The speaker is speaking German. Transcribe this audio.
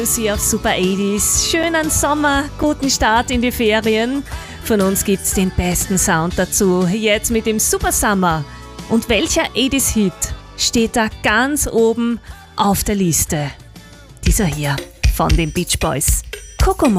Sie auf Super 80s. Schönen Sommer, guten Start in die Ferien. Von uns gibt's den besten Sound dazu. Jetzt mit dem Super Summer. Und welcher 80s-Hit steht da ganz oben auf der Liste? Dieser hier von den Beach Boys. Kokomo.